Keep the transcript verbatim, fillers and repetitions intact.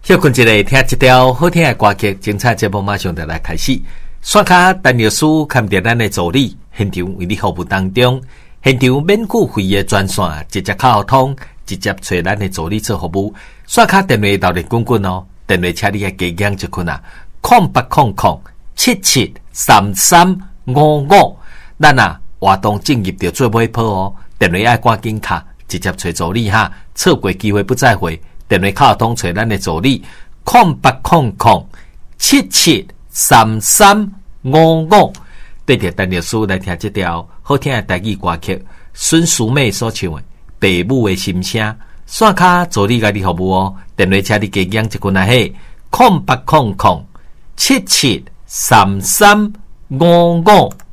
休困一下，听一条好听的歌曲，精彩节目马上就来开始。刷卡陈律师看着咱的助理，现场为你服务当中，现场免付费的专线，直接卡通，直接找咱的助理做服务。刷卡电话到底滚滚哦，电话请你来加减一困啊，空八空空七七三三五五，咱啊活动进入就做尾坡哦，电话爱赶紧卡，直接找助理哈，错过机会不再会。电话卡通找咱的助理，空八空空七七三三五五。对着陈律师来听这条好听的台语歌曲，孙淑美所唱的《父母的心声》。线卡助理家己服务哦，电话请你加减一群啊嘿，空八空空七七三三五五。